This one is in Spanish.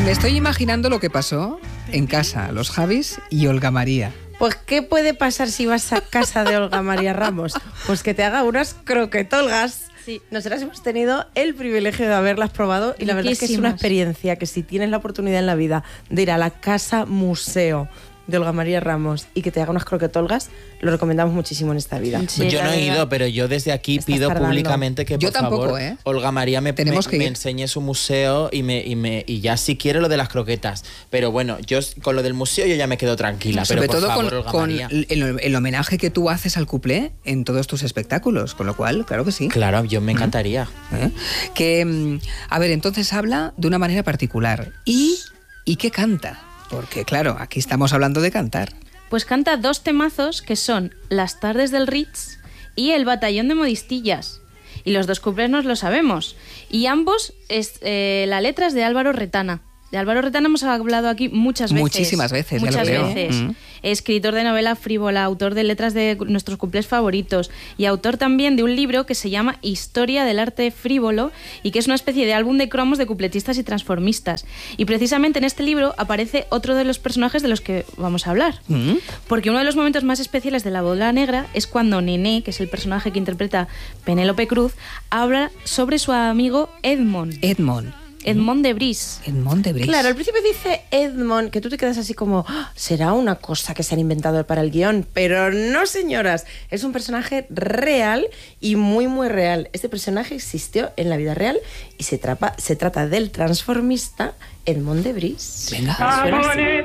me estoy imaginando lo que pasó en casa, los Javis y Olga María. Pues, ¿qué puede pasar si vas a casa de Olga María Ramos? Pues que te haga unas croquetolgas. Sí, nosotras hemos tenido el privilegio de haberlas probado y la verdad es que es una experiencia que si tienes la oportunidad en la vida de ir a la casa museo de Olga María Ramos y que te haga unas croquetolgas, lo recomendamos muchísimo en esta vida. Sí, yo no he ido, pero yo desde aquí pido públicamente que por favor Olga María me enseñe su museo y ya si quiere lo de las croquetas. Pero bueno, yo con lo del museo yo ya me quedo tranquila. Sobre pero todo favor, con el homenaje que tú haces al cuplé en todos tus espectáculos, con lo cual, claro que sí. Claro, yo me encantaría. Que, a ver, entonces habla de una manera particular. ¿Y qué canta? Porque, claro, aquí estamos hablando de cantar. Pues canta 2 temazos que son Las tardes del Ritz y El batallón de modistillas. Y los 2 cuplés nos lo sabemos. Y ambos, la letra es de Álvaro Retana. De Álvaro Retana hemos hablado aquí muchas veces. Muchísimas veces, muchas ya lo creo. veces. Escritor de novela frívola, autor de letras de nuestros cuplés favoritos y autor también de un libro que se llama Historia del arte frívolo y que es una especie de álbum de cromos de cupletistas y transformistas. Y precisamente en este libro aparece otro de los personajes de los que vamos a hablar. Porque uno de los momentos más especiales de La bola negra es cuando Nené, que es el personaje que interpreta Penélope Cruz, habla sobre su amigo Edmond de Bris. Edmond de Bris. Claro, al principio dice Edmond, que tú te quedas así como, será una cosa que se han inventado para el guión, pero no, señoras, es un personaje real y muy, muy real. Este personaje existió en la vida real y se trata del transformista Edmond de Bris. Venga.